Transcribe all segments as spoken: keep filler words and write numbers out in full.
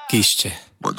Chișce.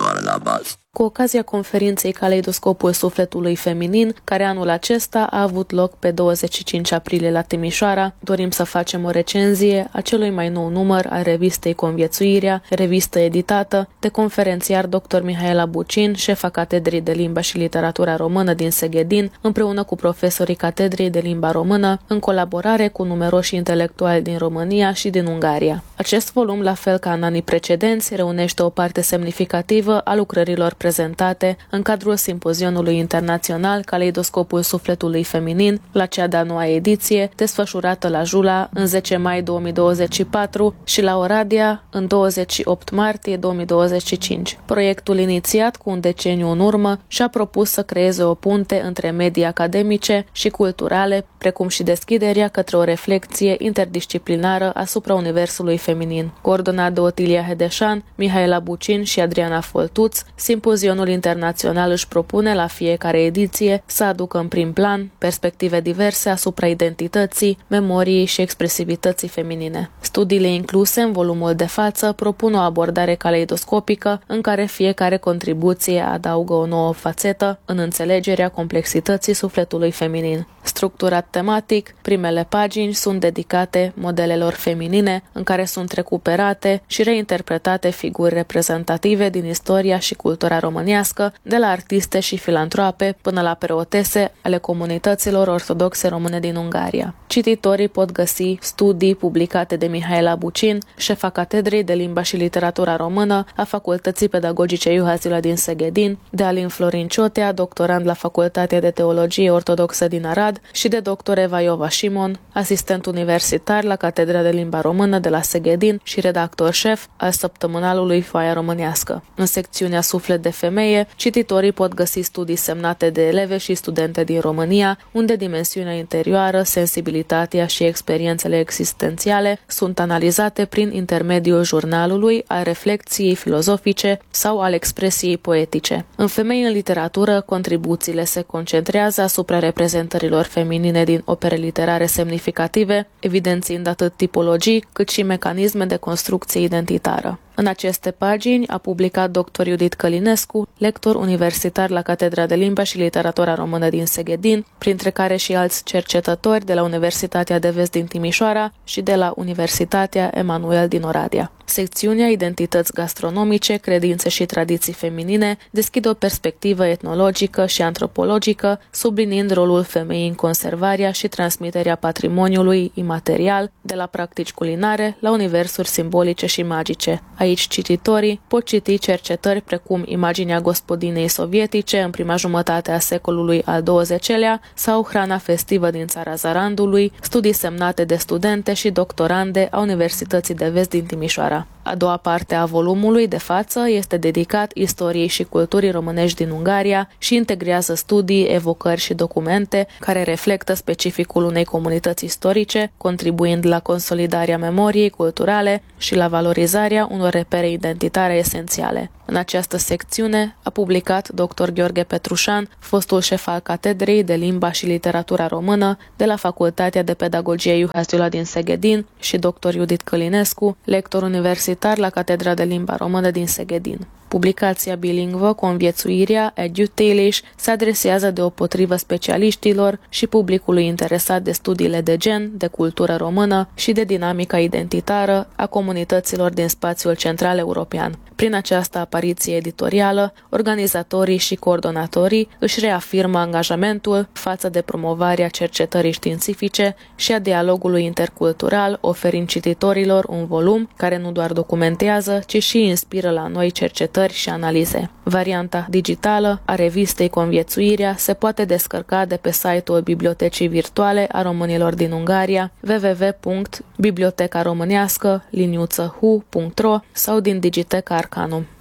Cu ocazia conferinței Caleidoscopul Sufletului Feminin, care anul acesta a avut loc pe douăzeci și cinci aprilie la Timișoara, dorim să facem o recenzie a celui mai nou număr al revistei Conviețuirea, revistă editată de conferențiar doctor Mihaela Bucin, șefa Catedrei de Limba și Literatura Română din Seghedin, împreună cu profesorii Catedrei de Limba Română, în colaborare cu numeroși intelectuali din România și din Ungaria. Acest volum, la fel ca în anii precedenți, reunește o parte semnificativă a lucrărilor prezentate în cadrul simpozionului internațional Caleidoscopul Sufletului Feminin, la cea de-a noua ediție, desfășurată la Jula în zece mai două mii douăzeci și patru și la Oradea în douăzeci și opt martie două mii douăzeci și cinci. Proiectul, inițiat cu un deceniu în urmă, și-a propus să creeze o punte între medii academice și culturale, precum și deschiderea către o reflecție interdisciplinară asupra universului feminin. Coordonat de Otilia Hedeșan, Mihaela Bucin și Adriana Foltuț, simpozionul internațional își propune la fiecare ediție să aducă în prim plan perspective diverse asupra identității, memoriei și expresivității feminine. Studiile incluse în volumul de față propun o abordare caleidoscopică în care fiecare contribuție adaugă o nouă fațetă în înțelegerea complexității sufletului feminin. Structurat tematic, primele pagini sunt dedicate modelelor feminine, în care sunt recuperate și reinterpretate figuri reprezentative din istoria și cultura românească, de la artiste și filantrope până la preotese ale comunităților ortodoxe române din Ungaria. Cititorii pot găsi studii publicate de Mihaela Bucin, șefa Catedrei de Limba și Literatura Română a Facultății Pedagogice Juhazila din Seghedin, de Alin Florin Ciotea, doctorand la Facultatea de Teologie Ortodoxă din Arad, și de doctor Eva Iova Simon, asistent universitar la Catedra de Limba Română de la Seghedin și redactor șef al săptămânalului Foaia Românească. În secțiunea Suflet de femeie, cititorii pot găsi studii semnate de eleve și studente din România, unde dimensiunea interioară, sensibilitatea și experiențele existențiale sunt analizate prin intermediul jurnalului, al reflecției filozofice sau al expresiei poetice. În Femei în literatură, contribuțiile se concentrează asupra reprezentărilor feminine din opere literare semnificative, evidențiind atât tipologii cât și mecanisme de construcție identitară. În aceste pagini a publicat doctor Judith Călinescu, lector universitar la Catedra de Limba și Literatura Română din Seghedin, printre care și alți cercetători de la Universitatea de Vest din Timișoara și de la Universitatea Emanuel din Oradea. Secțiunea Identități gastronomice, credințe și tradiții feminine deschide o perspectivă etnologică și antropologică, subliniind rolul femeii în conservarea și transmiterea patrimoniului imaterial, de la practici culinare la universuri simbolice și magice. Aici cititorii pot citi cercetări precum imaginea gospodinei sovietice în prima jumătate a secolului al douăzecelea sau hrana festivă din țara Zarandului, studii semnate de studente și doctorande a Universității de Vest din Timișoara. A doua parte a volumului de față este dedicat istoriei și culturii românești din Ungaria și integrează studii, evocări și documente care reflectă specificul unei comunități istorice, contribuind la consolidarea memoriei culturale și la valorizarea unor repere identitare esențiale. În această secțiune a publicat doctor Gheorghe Petrușan, fostul șef al Catedrei de Limba și Literatura Română de la Facultatea de Pedagogie Juhazila din Seghedin, și doctor Judith Călinescu, lector universitar la Catedra de Limba Română din Seghedin. Publicația bilingvă Conviețuirea, Edutalish, se adresează deopotrivă specialiștilor și publicului interesat de studiile de gen, de cultură română și de dinamica identitară a comunităților din spațiul central european. Prin această apariție editorială, organizatorii și coordonatorii își reafirmă angajamentul față de promovarea cercetării științifice și a dialogului intercultural, oferind cititorilor un volum care nu doar documentează, ci și inspiră la noi cercetări și analize. Varianta digitală a revistei Conviețuirea se poate descărca de pe site-ul Bibliotecii Virtuale a Românilor din Ungaria w w w punct biblioteca românească liniuță hu punct ro sau din Digiteca Arcanum.